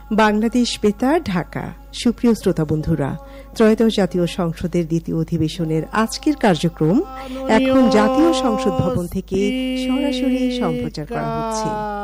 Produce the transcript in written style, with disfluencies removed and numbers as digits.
বাংলাদেশ বেতার, ঢাকা। সুপ্রিয় শ্রোতা বন্ধুরা, ত্রয়োদশ জাতীয় সংসদের দ্বিতীয় অধিবেশনের আজকের কার্যক্রম এখন জাতীয় সংসদ ভবন থেকে সরাসরি সম্প্রচার করা হচ্ছে।